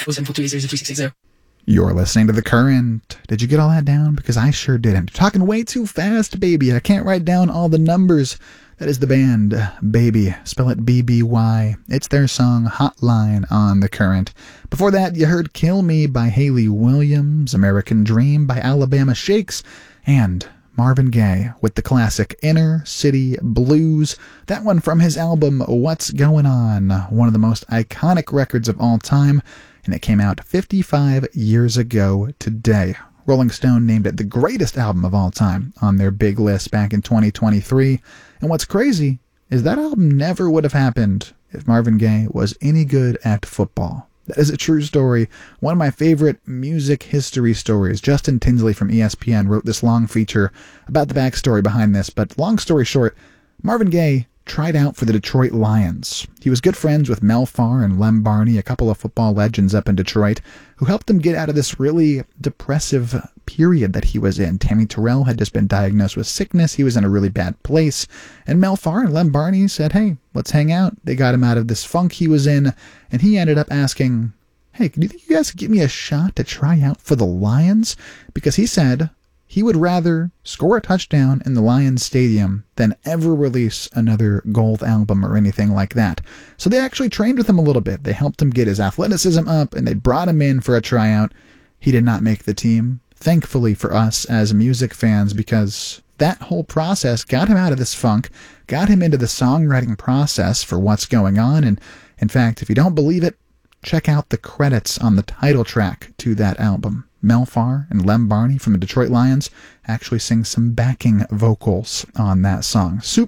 You're listening to The Current. Did you get all that down? Because I sure didn't. Talking way too fast, baby. I can't write down all the numbers. That is the band, Baby. Spell it B-B-Y. It's their song Hotline on The Current. Before that, you heard Kill Me by Hayley Williams, American Dream by Alabama Shakes, and Marvin Gaye with the classic Inner City Blues. That one from his album What's Going On, one of the most iconic records of all time, and it came out 55 years ago today. Rolling Stone named it the greatest album of all time on their big list back in 2023. And what's crazy is that album never would have happened if Marvin Gaye was any good at football. That is a true story. One of my favorite music history stories. Justin Tinsley from ESPN wrote this long feature about the backstory behind this. But long story short, Marvin Gaye tried out for the Detroit Lions. He was good friends with Mel Farr and Lem Barney, a couple of football legends up in Detroit, who helped him get out of this really depressive period that he was in. Tammy Terrell had just been diagnosed with sickness. He was in a really bad place. And Mel Farr and Lem Barney said, hey, let's hang out. They got him out of this funk he was in, and he ended up asking, hey, do you think you guys could give me a shot to try out for the Lions? Because he said he would rather score a touchdown in the Lions Stadium than ever release another gold album or anything like that. So they actually trained with him a little bit. They helped him get his athleticism up, and they brought him in for a tryout. He did not make the team. Thankfully for us as music fans, because that whole process got him out of this funk, got him into the songwriting process for What's Going On. And in fact, if you don't believe it, check out the credits on the title track to that album. Mel Farr and Lem Barney from the Detroit Lions actually sing some backing vocals on that song. Super